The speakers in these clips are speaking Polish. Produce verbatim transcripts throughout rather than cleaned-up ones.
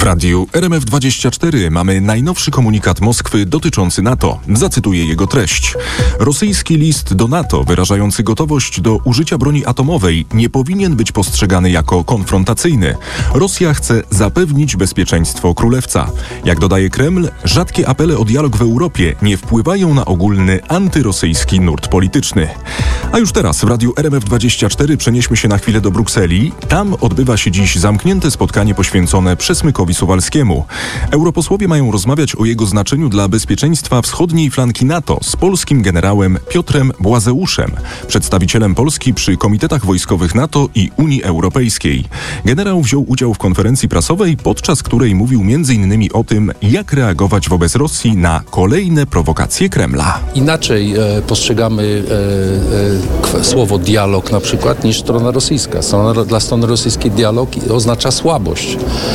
radiu R M F dwadzieścia cztery mamy najnowszy komunikat Moskwy dotyczący NATO. Zacytuję jego treść. Rosyjski list do NATO wyrażający gotowość do użycia broni atomowej nie powinien być postrzegany jako konfrontacyjny. Rosja chce zapewnić bezpieczeństwo królewca. Jak dodaje Kreml, rzadkie apele o dialog w Europie nie wpływają na ogólny antyrosyjski nurt polityczny. A już teraz w radiu R M F dwadzieścia cztery przenieśmy się na chwilę do Brukseli. Tam odbywa się dziś zamknięte spotkanie poświęcone przesmykowi suwalskiemu. Europosłowie mają rozmawiać o jego znaczeniu dla bezpieczeństwa wschodniej flanki NATO z polskim generałem Piotrem Błazeuszem, przedstawicielem Polski przy komitetach wojskowych NATO i Unii Europejskiej. Generał wziął udział w konferencji prasowej, podczas której mówił między innymi o tym, jak reagować wobec Rosji na kolejne prowokacje Kremla. Inaczej e, postrzegamy e, e, słowo dialog na przykład niż strona rosyjska. Strona, dla strony rosyjskiej dialog oznacza słabość.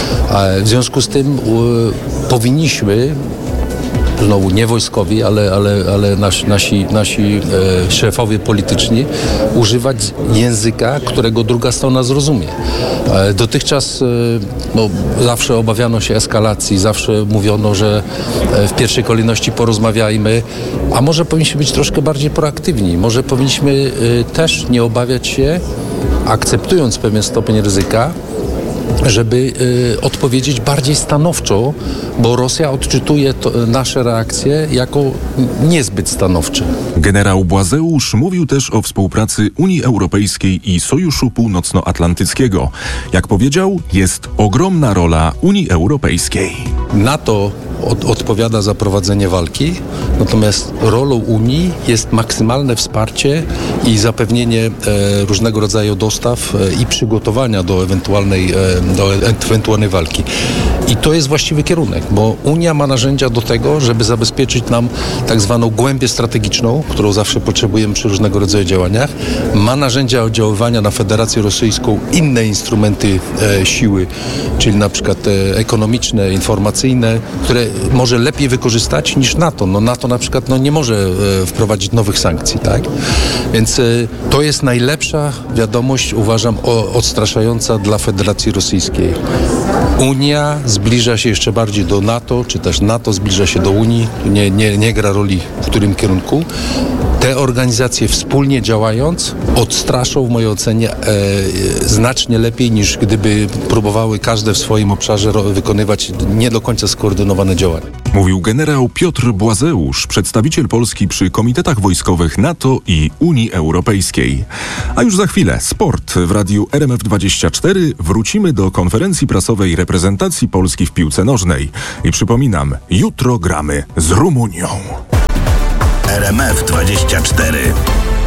E, w związku z tym e, powinniśmy, znowu nie wojskowi, ale, ale, ale nasi, nasi, nasi e, szefowie polityczni używać języka, którego druga strona zrozumie. E, dotychczas e, no, zawsze obawiano się eskalacji, zawsze mówiono, że e, w pierwszej kolejności porozmawiajmy, a może powinniśmy być troszkę bardziej proaktywni. Może powinniśmy e, też nie obawiać się, akceptując pewien stopień ryzyka, żeby y, odpowiedzieć bardziej stanowczo, bo Rosja odczytuje to, nasze reakcje jako niezbyt stanowcze. Generał Błazeusz mówił też o współpracy Unii Europejskiej i Sojuszu Północnoatlantyckiego. Jak powiedział, jest ogromna rola Unii Europejskiej. NATO od, odpowiada za prowadzenie walki, natomiast rolą Unii jest maksymalne wsparcie i zapewnienie e, różnego rodzaju dostaw e, i przygotowania do ewentualnej, e, do ewentualnej walki. I to jest właściwy kierunek, bo Unia ma narzędzia do tego, żeby zabezpieczyć nam tak zwaną głębię strategiczną, którą zawsze potrzebujemy przy różnego rodzaju działaniach. Ma narzędzia oddziaływania na Federację Rosyjską, inne instrumenty e, siły, czyli na przykład e, ekonomiczne, informacyjne, które może lepiej wykorzystać niż NATO. No NATO na przykład no, nie może e, wprowadzić nowych sankcji, tak? Więc e, to jest najlepsza wiadomość, uważam, o, odstraszająca dla Federacji Rosyjskiej. Unia zbliża się jeszcze bardziej do NATO, czy też NATO zbliża się do Unii. Nie, nie, nie gra roli, w którym kierunku. Te organizacje wspólnie działając odstraszą w mojej ocenie e, znacznie lepiej niż gdyby próbowały każde w swoim obszarze ro, wykonywać nie do końca skoordynowane działania. Mówił generał Piotr Błazeusz, przedstawiciel Polski przy komitetach wojskowych NATO i Unii Europejskiej. A już za chwilę sport. W radiu R M F dwadzieścia cztery wrócimy do konferencji prasowej reprezentacji Polski w piłce nożnej. I przypominam, jutro gramy z Rumunią. R M F dwadzieścia cztery.